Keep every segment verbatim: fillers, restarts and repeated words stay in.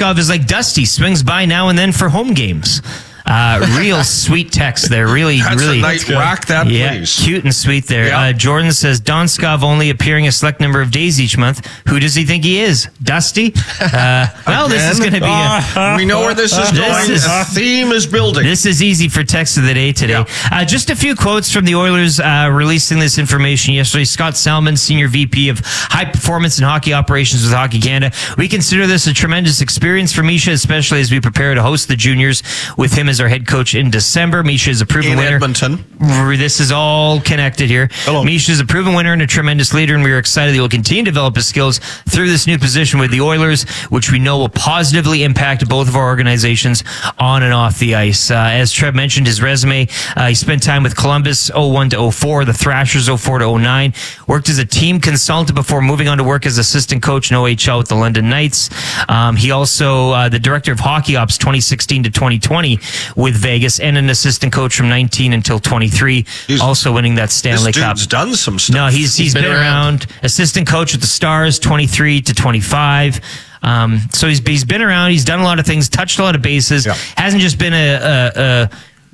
Donskov is like Dusty, swings by now and then for home games. Uh, real sweet text there. Really, That's really. a nice rock that, yeah, please. Cute and sweet there. Yeah. Uh, Jordan says, Donskov only appearing a select number of days each month. Who does he think he is? Dusty? Uh, well, this is going to be a... We know where this is going. This is- A theme is building. This is easy for text of the day today. Yeah. Uh, just a few quotes from the Oilers uh, releasing this information yesterday. Scott Salmon, Senior V P of High Performance and Hockey Operations with Hockey Canada. We consider this a tremendous experience for Misha, especially as we prepare to host the juniors with him as our head coach in December. Misha is a proven In winner. Edmonton. This is all connected here. Hello. Misha is a proven winner and a tremendous leader, and we are excited that he will continue to develop his skills through this new position with the Oilers, which we know will positively impact both of our organizations on and off the ice. Uh, as Trev mentioned, his resume, uh, he spent time with Columbus oh one to oh four, the Thrashers oh four to oh nine, worked as a team consultant before moving on to work as assistant coach in O H L with the London Knights. Um, he also, uh, the director of hockey ops twenty sixteen to twenty twenty with Vegas, and an assistant coach from nineteen until twenty-three, He's- also winning that Stanley This Cup. dude's done some stuff. No, he's he's been, been around. around. Assistant coach with the Stars, twenty-three to twenty-five. Um, so he's he's been around. He's done a lot of things, touched a lot of bases. Yeah. Hasn't just been a. a, a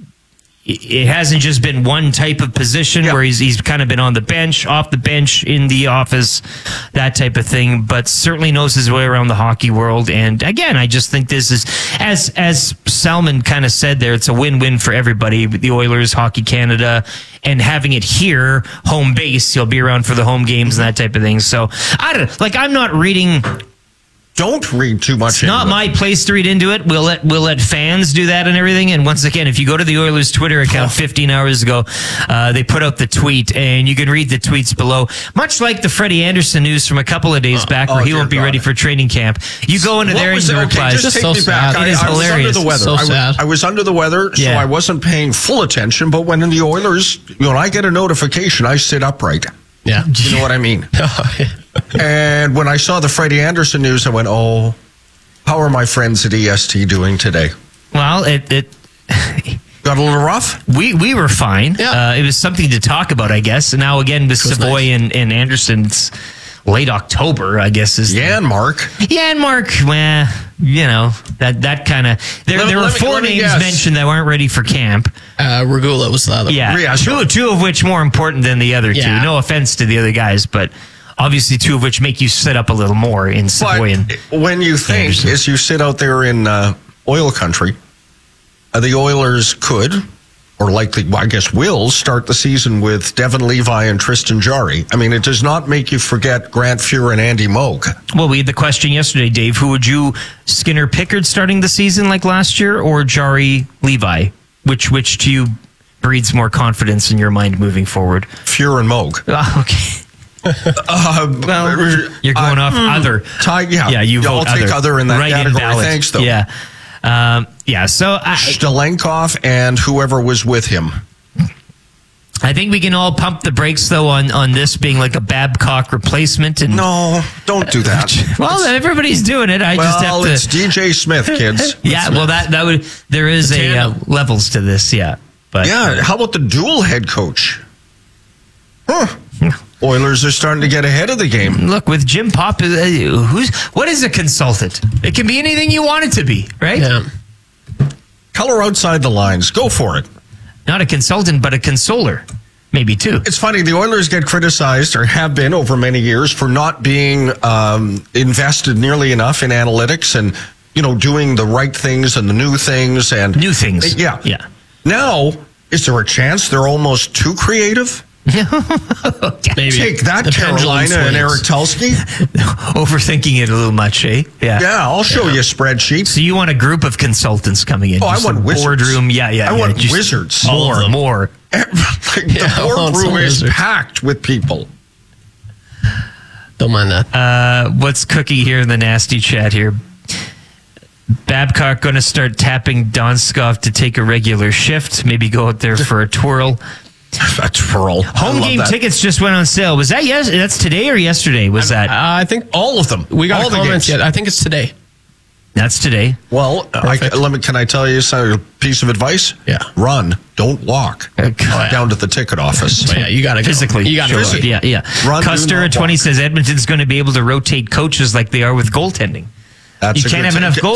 it hasn't just been one type of position Yeah. where he's he's kind of been on the bench, off the bench, in the office, that type of thing. But certainly knows his way around the hockey world. And again, I just think this is, as as Salmon kind of said there, it's a win-win for everybody. The Oilers, Hockey Canada, and having it here, home base. He'll be around for the home games and that type of thing. So I don't like. I'm not reading. Don't read too much It's not into my place to read into it. We'll let we'll let fans do that and everything. And once again, if you go to the Oilers Twitter account fifteen hours ago, uh, they put out the tweet, and you can read the tweets below. Much like the Freddie Anderson news from a couple of days back, where oh, he dear won't be God. ready for training camp. You go into What there and was he it? Okay, replies. just take so me sad. back. It is I, I was hilarious. under the weather. So I, was, sad. I was under the weather, so Yeah. I wasn't paying full attention. But when in the Oilers, you know, when I get a notification, I sit upright. Yeah. You know what I mean? And when I saw the Freddie Anderson news, I went, "Oh, how are my friends at E S T doing today? Well, it it. Got a little rough." We we were fine. Yeah. Uh, it was something to talk about, I guess. And now again with was Savoy nice. and, and Anderson's late October, I guess is the- Yeah, and Mark. Yeah, and Mark, well, you know, that that kind of there Let- there were let me- four let me names guess. mentioned that weren't ready for camp. Uh, Regula was the other Yeah, Yeah, two sure. two of which more important than the other two. Yeah. No offense to the other guys, but obviously two of which make you sit up a little more in Savoy and But when you think, Anderson. as you sit out there in uh, oil country, uh, the Oilers could, or likely, well, I guess will, start the season with Devin Levi and Tristan Jarry. I mean, it does not make you forget Grant Fuhr and Andy Moog. well, we had the question yesterday, Dave. Who would you, Skinner Pickard starting the season like last year, or Jari Levi? Which which to you breeds more confidence in your mind moving forward? Fuhr and Moog. Ah, okay. Uh, Well, you're going uh, off other. Ty, yeah, Yeah, you I'll vote take other in that Write-in category. ballot. Thanks, though. Yeah. Um, yeah, so I, Stalenkov and whoever was with him. I think we can all pump the brakes, though, on, on this being like a Babcock replacement. And No, don't do that. well, everybody's doing it. I just Well, have it's to. D J Smith, kids. Yeah, well, that that would there is a uh, tandem. levels to this. Yeah, but Yeah, how about the dual head coach? Huh. Oilers are starting to get ahead of the game. look, with Jim Pop, uh, who's what is a consultant? It can be anything you want it to be, right? Yeah. Color outside the lines. Go for it. Not a consultant, but a consoler, maybe too. It's funny, the Oilers get criticized, or have been over many years, for not being um, invested nearly enough in analytics and, you know, doing the right things and the new things. and New things. Yeah. Yeah. Now, is there a chance they're almost too creative? Maybe. Take that, The pendulum Carolina and swings. Eric Tulsky. Overthinking it a little much, eh? Yeah. Yeah, I'll show you spreadsheets. So you want a group of consultants coming in? Oh, I just want a wizards. boardroom. Yeah, yeah. I yeah, want just wizards. More, All of them. more. Like, Yeah, I the want boardroom some is wizards. packed with people. Don't mind that. Uh, what's cooking here in the nasty chat here? Babcock going to start tapping Donskov to take a regular shift. Maybe go out there for a twirl. A twirl. I Home love game that. tickets just went on sale. Was that yes? That's today or yesterday? Was that? Uh, I think All of them. we got All a the comments games. yet. I think it's today. That's today. Well, I, Perfect. let me. Can I tell you some- a piece of advice? Yeah. Run. Don't walk. Uh, God. Down to the ticket office. But yeah, you got to Physically, You got to sure. go. Yeah, yeah. Run, do Custer not at twenty walk. says Edmonton's going to be able to rotate coaches like they are with goaltending. That's You a can't good have thing. enough goals.